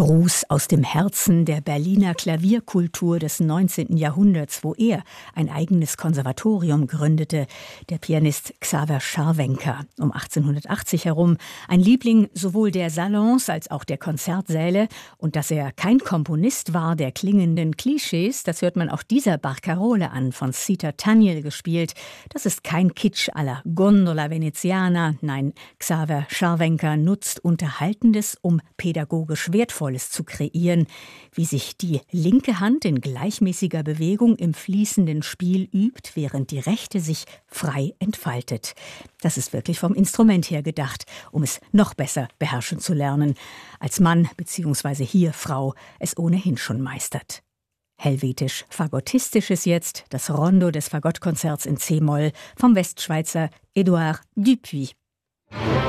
Gruß aus dem Herzen der Berliner Klavierkultur des 19. Jahrhunderts, wo er ein eigenes Konservatorium gründete, der Pianist Xaver Scharwenka. Um 1880 herum ein Liebling sowohl der Salons als auch der Konzertsäle. Und dass er kein Komponist war der klingenden Klischees, das hört man auch dieser Barcarole an, von Sita Taniel gespielt. Das ist kein Kitsch à la Gondola Veneziana. Nein, Xaver Scharwenka nutzt Unterhaltendes, um pädagogisch Wertvolles zu kreieren, wie sich die linke Hand in gleichmäßiger Bewegung im fließenden Spiel übt, während die rechte sich frei entfaltet. Das ist wirklich vom Instrument her gedacht, um es noch besser beherrschen zu lernen, als Mann bzw. hier Frau es ohnehin schon meistert. Helvetisch-Fagottistisches jetzt, das Rondo des Fagottkonzerts in C-Moll vom Westschweizer Édouard Dupuis.